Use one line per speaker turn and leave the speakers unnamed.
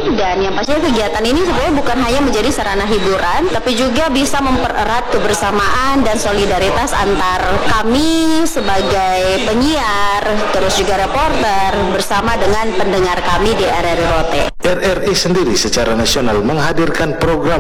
dan yang pastinya kegiatan ini sebenarnya bukan hanya menjadi sarana hiburan, tapi juga bisa mempererat kebersamaan dan solidaritas antar kami sebagai penyiar, terus juga reporter bersama dengan pendengar kami di RRI Rote.
RRI sendiri secara nasional menghadirkan program